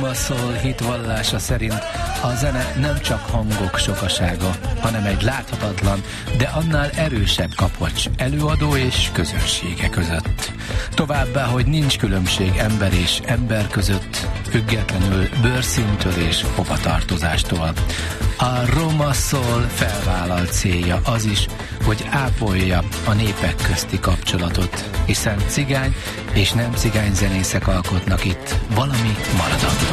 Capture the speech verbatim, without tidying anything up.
Roma Soul hitvallása szerint a zene nem csak hangok sokasága, hanem egy láthatatlan, de annál erősebb kapocs előadó és közönsége között. Továbbá, hogy nincs különbség ember és ember között, függetlenül bőrszíntől és hovatartozástól. A Roma Soul felvállalt célja az is, hogy ápolja a népek közti kapcsolatot, hiszen cigány és nem cigány zenészek alkotnak itt valami maradandót.